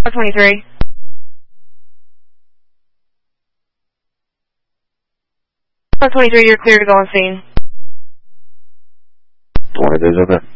23. 23, you're clear to go on scene. 23's okay.